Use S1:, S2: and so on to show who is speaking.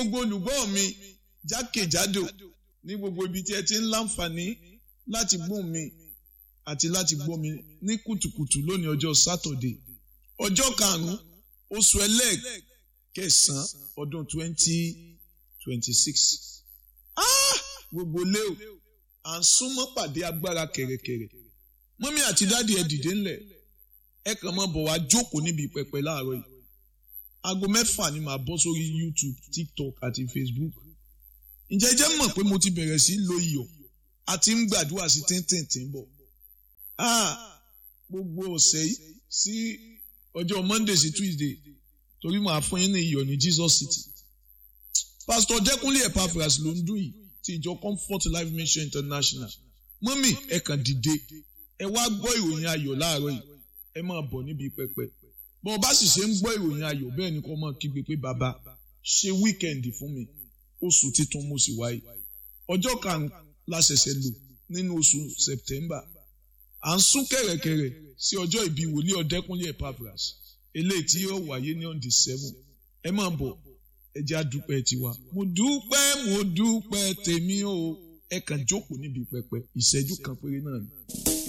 S1: gbogbo olùgbọ́ mi jákèjádò ní gbogbo ibi tí ẹ ti ń láǹfààní láti gbọ́ mi àti láti gbọ́ mi ní kùtùkùtù lónìí ọjọ́ Sátọ̀dé ọjọ́ 5 oṣù ẹlẹ́ẹ̀kẹsàn-án ọdún 2026. Gbogbo léo à ń súnmọ́ pàdé agbára kẹ̀rẹ̀kẹ̀rẹ̀. Mọ́mí àti dádì ẹ dìde ńlẹ̀ ẹ kàn máa bọ̀ wá jókòó níbi pẹpẹ láàárọ̀ yìí. Aago 6 ni màá bọ́ sórí YouTube, TikTok àti Facebook. Ǹjẹ́ ẹ jẹ́ mọ̀ pé mo ti bẹ̀rẹ̀ sí lo iyọ̀ àti ń gbàdúrà sí tíntìntín bọ̀. Gbogbo ọ̀sẹ̀ yìí sí ọjọ́ Monday sí Tuesday torí màá fún yín ní iyọ̀ ní Jesus City. Pastor Jẹ́kúnlé Epaphras ló ń dún yìí ti ìjọ Comfort Life Mission International. Mọ́mì ẹ kàn dìde ẹ wá gbọ́ ìròyìn ayọ̀ láàárọ̀ yìí ẹ máa bọ̀ níbi pẹpẹ. Bọ́n bá sì ṣe ń gbọ́ ìròyìn ayọ̀ bẹ́ẹ̀ ni kò máa kígbe pé bàbá ṣe wíkẹ̀ndì fún mi oṣù titun mo sì wáyé. Ọjọ́ 5 la ṣẹ̀ṣẹ̀ lò nínú oṣù September. À ń sún kẹ̀rẹ̀kẹ̀rẹ̀ sí ọjọ́ ìbí wòlíì Ọ̀dẹ́kúnlé Epaphras eléyìí tí yóò wáyé ní on the 7. Ẹ máa bọ̀ ẹ jẹ́ á dúpẹ́ tiwa. Mo dúpẹ́ tèmi o. Ẹ kàn jókòó níbi pẹpẹ ìṣẹ́jú kan péré náà ni.